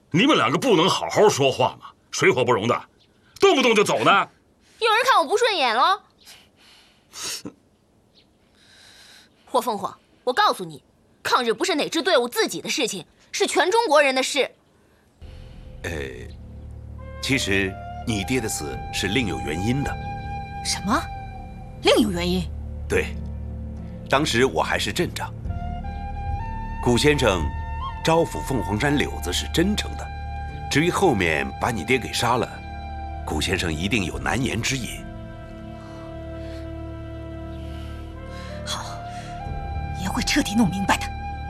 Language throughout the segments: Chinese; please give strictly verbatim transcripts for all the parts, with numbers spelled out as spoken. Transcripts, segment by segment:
你们两个不能好好说话吗？水火不容的，动不动就走呢？ 有人看我不顺眼了。火凤凰，我告诉你，抗日不是哪支队伍自己的事情，是全中国人的事。 呃，其实你爹的死是另有原因的。 什么？另有原因？ 对，当时我还是镇长。古先生招抚凤凰山柳子是真诚的，至于后面把你爹给杀了，古先生一定有难言之隐。 好，爷会彻底弄明白的。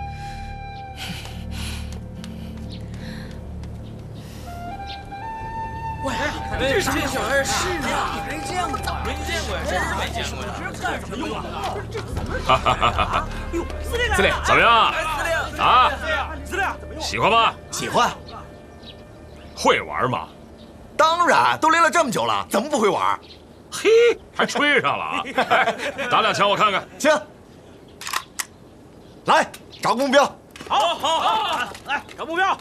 喂，这这小孩是啊，没见过，没见过，真是没见过。这干什么用啊？ 哈哈哈哈哈！ 司令， 司令怎么样？ 司令啊， 司令， 喜欢吗？ 喜欢。 会玩吗？ 当然，都练了这么久了，怎么不会玩？ 嘿，还吹上了啊！哎，打两枪我看看。 行。来，找目标。 好，好，好，来找目标。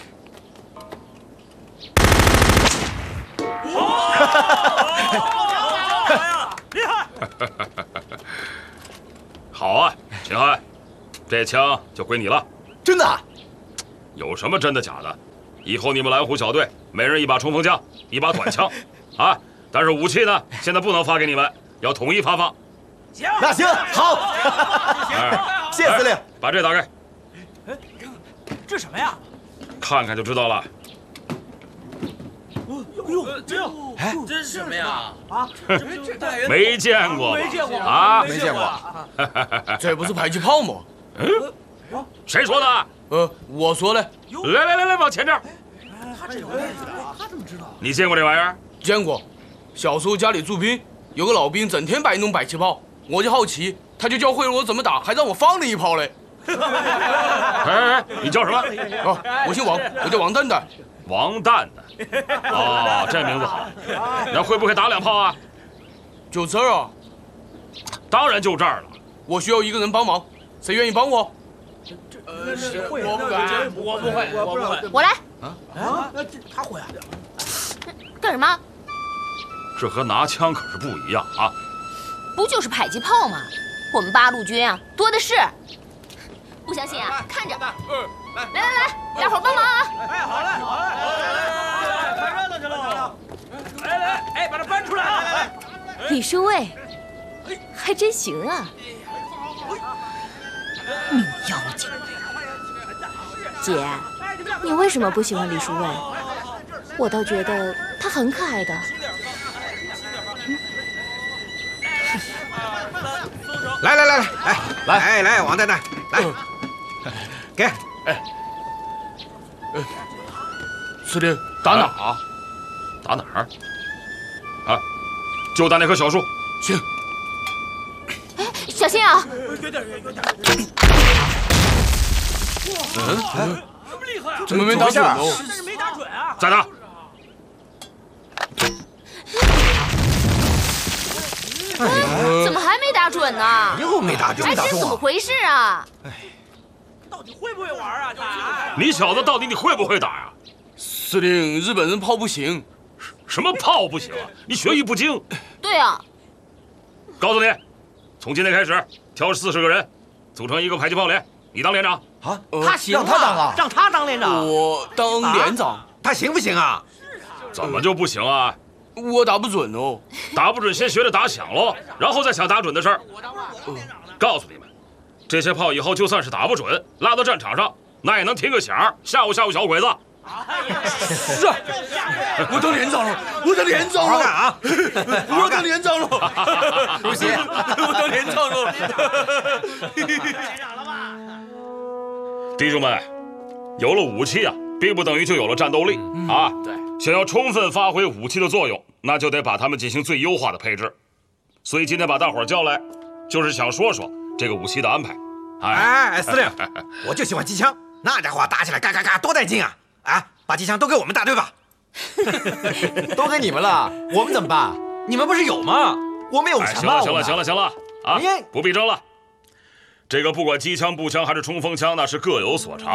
哇！好呀，厉害！ 好啊，秦汉，这枪就归你了。 真的？ 有什么真的假的？以后你们蓝虎小队每人一把冲锋枪，一把短枪，啊！但是武器呢，现在不能发给你们，要统一发放。 行， 那行，好。 哎， 谢谢司令。 把这打开。 哎，这什么呀？ 看看就知道了。 哟，这，哎，这是什么呀？啊， 没见过， 没见过啊， 没见过。 这不是迫击炮吗？ 嗯，谁说的？ 呃，我说的。 来来来来，往前点。 他这有认识的，他怎么知道？ 你见过这玩意儿？ 见过。小时候家里住兵，有个老兵整天摆弄迫击炮，我就好奇，他就教会了我怎么打，还让我放了一炮嘞。 哎哎哎，你叫什么？ 哦，我姓王，我叫王蛋蛋。 王蛋蛋。哦，这名字好。那会不会打两炮啊？ 就这儿啊？ 当然就这儿了。 我需要一个人帮忙，谁愿意帮我？ 呃，谁会？ 我不敢，我不会，我不会。 我来。 啊啊，他会啊？ 干什么？ 这和拿枪可是不一样啊！ 不就是迫击炮吗？我们八路军啊，多的是。不相信啊？看着。来来来，大伙儿帮忙啊！ 哎，好嘞，好嘞，来来来，看热闹去了。来来，哎，把它搬出来啊！来， 李书尉，还真行啊！ 女妖精。 姐，你为什么不喜欢李书尉？我倒觉得他很可爱的。 来来来来，哎来哎来，王蛋蛋，来，给。 哎，哎，司令，打哪儿？ 打哪儿？啊，就打那棵小树。 行。 哎，小心啊！ 远点，远点。 嗯， 这么厉害？ 怎么没打准哦？ 但是没打准啊！ 再打。 怎么还没打准呢？ 又没打准， 哎，这怎么回事啊？ 到底会不会玩啊？打！ 你小子到底你会不会打呀？ 司令，日本人炮不行。 什么炮不行啊？你学艺不精。 对啊。 告诉你，从今天开始，挑四十个人，组成一个迫击炮连，你当连长。 啊， 他行， 让他当啊， 让他当连长。 我当连长， 他行不行啊？ 怎么就不行啊？ 我打不准哦。 打不准，先学着打响喽，然后再想打准的事儿。告诉你们，这些炮以后就算是打不准，拉到战场上，那也能听个响，吓唬吓唬小鬼子。 是啊，我当连长了，我当连长了啊！ 我当连长了， 主席， 我当连长了。 连长了吧？ 弟兄们，有了武器啊，并不等于就有了战斗力啊。 对， 想要充分发挥武器的作用，那就得把它们进行最优化的配置。所以今天把大伙儿叫来，就是想说说这个武器的安排。 哎哎，司令，我就喜欢机枪，那家伙打起来嘎嘎嘎多带劲啊！啊，把机枪都给我们大队吧。 都给你们了，我们怎么办？你们不是有吗？ 我们有哎， 什么？ 行了行了行了行了啊，不必争了。这个不管机枪、步枪还是冲锋枪，那是各有所长。